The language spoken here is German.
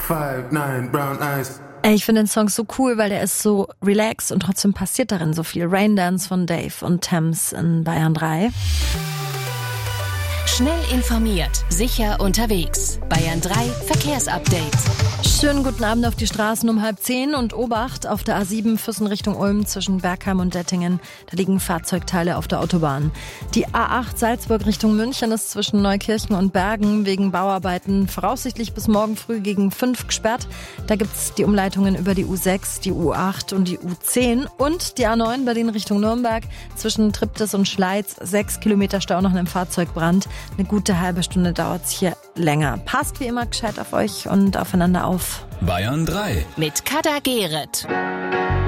5'9", brown eyes. Ich finde den Song so cool, weil der ist so relaxed und trotzdem passiert darin so viel. Raindance von Dave und Thames in Bayern 3. Schnell informiert, sicher unterwegs. Bayern 3 Verkehrsupdate. Schönen guten Abend auf die Straßen um 9:30 und Obacht auf der A7 Füssen Richtung Ulm zwischen Bergheim und Dettingen. Da liegen Fahrzeugteile auf der Autobahn. Die A8 Salzburg Richtung München ist zwischen Neukirchen und Bergen wegen Bauarbeiten voraussichtlich bis morgen früh gegen 5 gesperrt. Da gibt's die Umleitungen über die U6, die U8 und die U10 und die A9 Berlin Richtung Nürnberg zwischen Triptis und Schleiz. 6 Kilometer Stau nach einem Fahrzeugbrand. Eine gute halbe Stunde dauert's hier länger. Passt wie immer gescheit auf euch und aufeinander auf. Bayern 3 mit Kader Gereth.